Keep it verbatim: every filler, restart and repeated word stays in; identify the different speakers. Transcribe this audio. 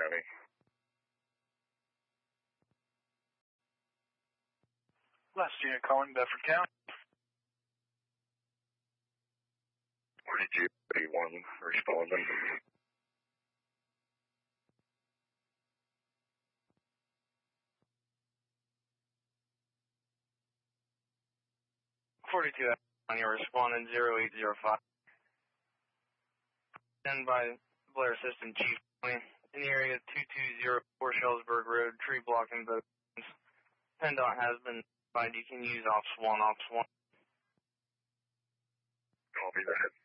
Speaker 1: County.
Speaker 2: Last unit calling Bedford County.
Speaker 1: forty-two eighty-one responding.
Speaker 3: forty-two on your respondent zero eight zero five. Send by Blair Assistant Chief in the area two two zero four Shellsburg Road, tree blocking both. PennDOT has been notified. You can use Ops one, Ops one.
Speaker 1: Copy that.